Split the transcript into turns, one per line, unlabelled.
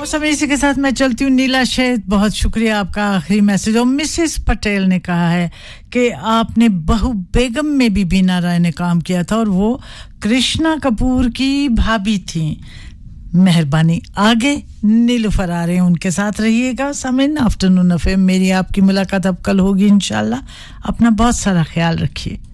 समय इसी के साथ मैं चलती हूँ। नीला शेख, बहुत शुक्रिया आपका आखिरी मैसेज। और मिसेस पटेल ने कहा है कि आपने बहू बेगम में भी बीना राय ने काम किया था और वो कृष्णा कपूर की भाभी थी। मेहरबानी। आगे नीलूफर आ रहे हैं, उनके साथ रहिएगा। सामिन आफ्टरनून एफएम, मेरी आपकी मुलाकात अब कल होगी इंशाल्लाह। अपना बहुत सारा ख्याल रखिए।